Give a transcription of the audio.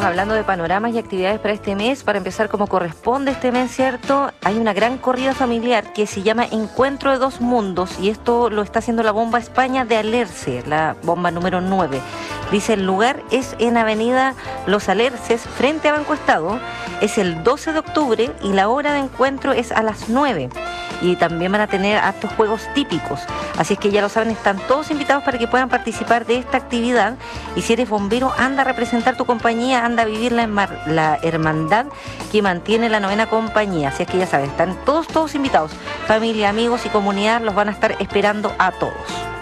hablando de panoramas y actividades para este mes. Para empezar como corresponde este mes, ¿cierto? Hay una gran corrida familiar que se llama Encuentro de Dos Mundos, y esto lo está haciendo la Bomba España de Alerce, la bomba número 9. Dice, el lugar es en Avenida Los Alerces, frente a Banco Estado. Es el 12 de octubre y la hora de encuentro es a las 9. Y también van a tener hartos juegos típicos. Así es que ya lo saben, están todos invitados para que puedan participar de esta actividad. Y si eres bombero, anda a representar tu compañía, anda a vivir la hermandad que mantiene la 9ª compañía. Así es que ya saben, están todos invitados. Familia, amigos y comunidad los van a estar esperando a todos.